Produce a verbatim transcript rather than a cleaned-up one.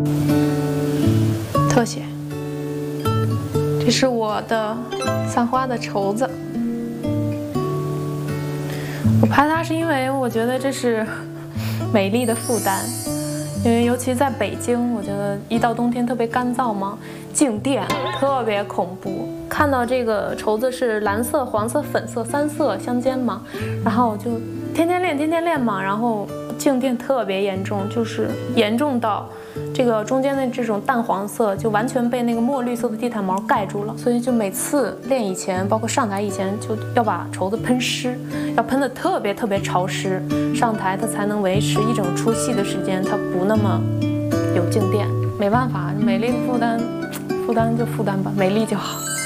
特写，这是我的散花的绸子。我拍它是因为我觉得这是美丽的负担，因为尤其在北京，我觉得一到冬天特别干燥嘛，静电特别恐怖。看到这个绸子是蓝色、黄色、粉色三色相间嘛，然后我就天天练，天天练嘛，然后静电特别严重，就是严重到这个中间的这种淡黄色就完全被那个墨绿色的地毯毛盖住了，所以就每次练以前，包括上台以前，就要把绸子喷湿，要喷得特别特别潮湿，上台它才能维持一整出戏的时间，它不那么有静电。没办法，美丽的负担，负担就负担吧，美丽就好。